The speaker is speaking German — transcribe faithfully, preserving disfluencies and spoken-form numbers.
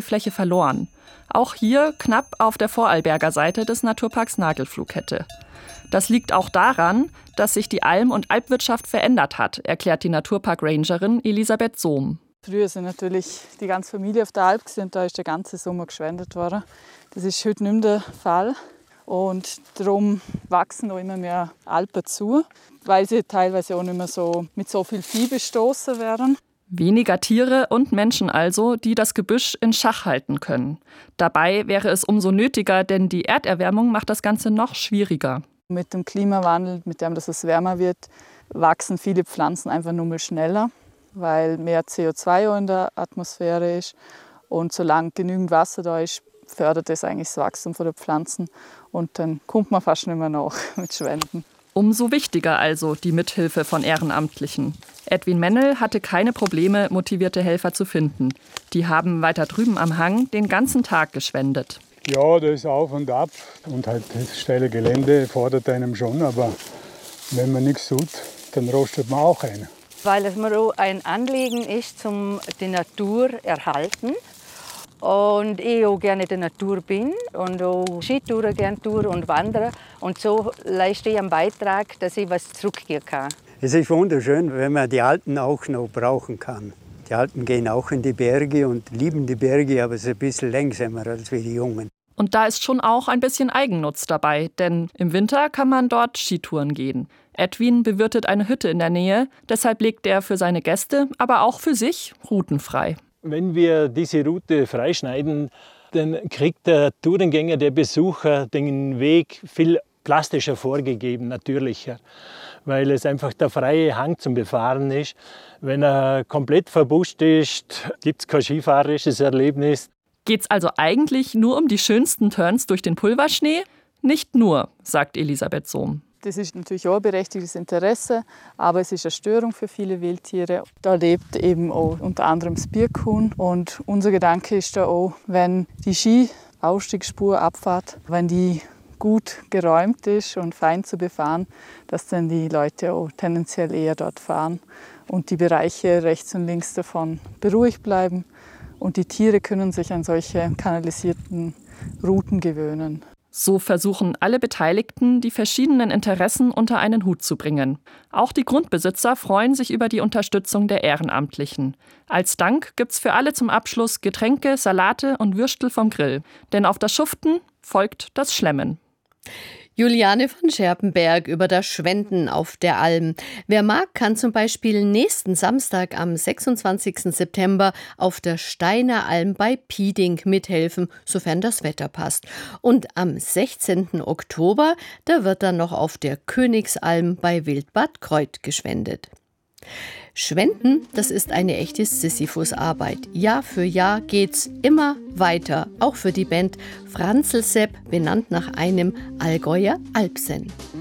Fläche verloren. Auch hier knapp auf der Vorarlberger Seite des Naturparks Nagelfluhkette. Das liegt auch daran, dass sich die Alm- und Alpwirtschaft verändert hat, erklärt die Naturpark-Rangerin Elisabeth Sohm. Früher sind natürlich die ganze Familie auf der Alp und da ist der ganze Sommer geschwendet worden. Das ist heute nicht mehr der Fall. Und darum wachsen auch immer mehr Alpen zu, weil sie teilweise auch nicht mehr so mit so viel Vieh bestoßen werden. Weniger Tiere und Menschen also, die das Gebüsch in Schach halten können. Dabei wäre es umso nötiger, denn die Erderwärmung macht das Ganze noch schwieriger. Mit dem Klimawandel, mit dem dass es wärmer wird, wachsen viele Pflanzen einfach nur mal schneller, weil mehr C O zwei in der Atmosphäre ist. Und solange genügend Wasser da ist, fördert es eigentlich das Wachstum der Pflanzen. Und dann kommt man fast nicht mehr nach mit Schwenden. Umso wichtiger also die Mithilfe von Ehrenamtlichen. Edwin Mennel hatte keine Probleme, motivierte Helfer zu finden. Die haben weiter drüben am Hang den ganzen Tag geschwendet. Ja, das ist auf und ab. Und halt das steile Gelände fordert einem schon. Aber wenn man nichts tut, dann rostet man auch ein. Weil es mir auch ein Anliegen ist, um die Natur zu erhalten. Und ich auch gerne in der Natur bin und auch Skitouren gerne tue und wandere. Und so leiste ich einen Beitrag, dass ich was zurückgeben kann. Es ist wunderschön, wenn man die Alten auch noch brauchen kann. Die Alten gehen auch in die Berge und lieben die Berge, aber es ist ein bisschen langsamer als wir die Jungen. Und da ist schon auch ein bisschen Eigennutz dabei, denn im Winter kann man dort Skitouren gehen. Edwin bewirtet eine Hütte in der Nähe, deshalb legt er für seine Gäste, aber auch für sich Routen frei. Wenn wir diese Route freischneiden, dann kriegt der Tourengänger, der Besucher, den Weg viel plastischer vorgegeben, natürlicher, weil es einfach der freie Hang zum Befahren ist. Wenn er komplett verbuscht ist, gibt es kein skifahrerisches Erlebnis. Geht's also eigentlich nur um die schönsten Turns durch den Pulverschnee? Nicht nur, sagt Elisabeth Sohm. Das ist natürlich auch ein berechtigtes Interesse, aber es ist eine Störung für viele Wildtiere. Da lebt eben auch unter anderem das Birkhuhn. Und unser Gedanke ist da auch, wenn die Ski-Ausstiegsspur, Abfahrt, wenn die gut geräumt ist und fein zu befahren, dass dann die Leute auch tendenziell eher dort fahren und die Bereiche rechts und links davon beruhigt bleiben. Und die Tiere können sich an solche kanalisierten Routen gewöhnen. So versuchen alle Beteiligten, die verschiedenen Interessen unter einen Hut zu bringen. Auch die Grundbesitzer freuen sich über die Unterstützung der Ehrenamtlichen. Als Dank gibt's für alle zum Abschluss Getränke, Salate und Würstel vom Grill. Denn auf das Schuften folgt das Schlemmen. Juliane von Scherpenberg über das Schwenden auf der Alm. Wer mag, kann zum Beispiel nächsten Samstag am sechsundzwanzigsten September auf der Steiner Alm bei Pieding mithelfen, sofern das Wetter passt. Und am sechzehnten Oktober, da wird dann noch auf der Königsalm bei Wildbad Kreuth geschwendet. Schwenden, das ist eine echte Sisyphus-Arbeit. Jahr für Jahr geht's immer weiter, auch für die Band Franzelsepp, benannt nach einem Allgäuer Alpsen.